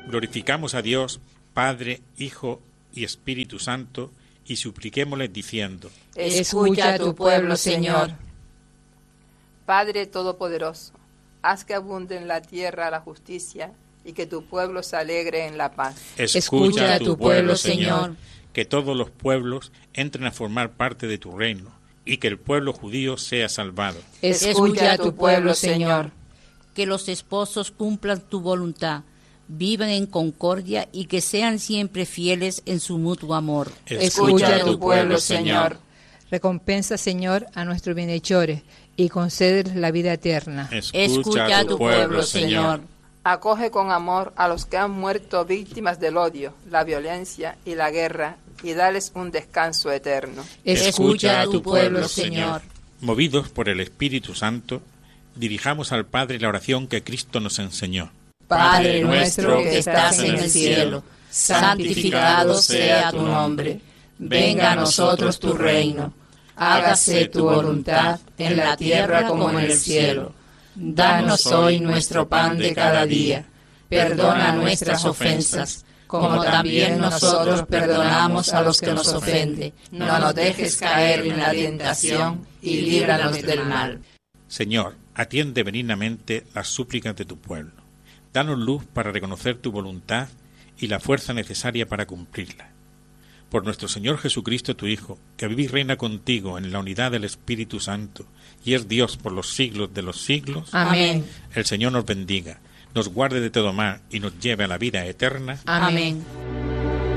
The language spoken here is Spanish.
Glorificamos a Dios, Padre, Hijo y Espíritu Santo, y supliquémosle diciendo: Escucha a tu pueblo, Señor. Padre Todopoderoso, haz que abunde en la tierra la justicia y que tu pueblo se alegre en la paz. Escucha a tu pueblo, Señor. Que todos los pueblos entren a formar parte de tu reino y que el pueblo judío sea salvado. Escucha a tu pueblo, Señor. Que los esposos cumplan tu voluntad, vivan en concordia y que sean siempre fieles en su mutuo amor. Escucha a tu pueblo, Señor. Recompensa, Señor, a nuestros bienhechores y concédeles la vida eterna. Escucha a tu pueblo, Señor. Acoge con amor a los que han muerto víctimas del odio, la violencia y la guerra, y dales un descanso eterno. Escucha a tu pueblo, Señor. Movidos por el Espíritu Santo, dirijamos al Padre la oración que Cristo nos enseñó. Padre nuestro que estás en el cielo, santificado sea tu nombre. Venga a nosotros tu reino. Hágase tu voluntad en la tierra como en el cielo. Danos hoy nuestro pan de cada día. Perdona nuestras ofensas, como también nosotros perdonamos a los que nos ofenden. No nos dejes caer en la tentación y líbranos del mal. Señor, atiende benignamente las súplicas de tu pueblo. Danos luz para reconocer tu voluntad y la fuerza necesaria para cumplirla. Por nuestro Señor Jesucristo, tu Hijo, que vive y reina contigo en la unidad del Espíritu Santo, y es Dios por los siglos de los siglos. Amén. El Señor nos bendiga, nos guarde de todo mal y nos lleve a la vida eterna. Amén.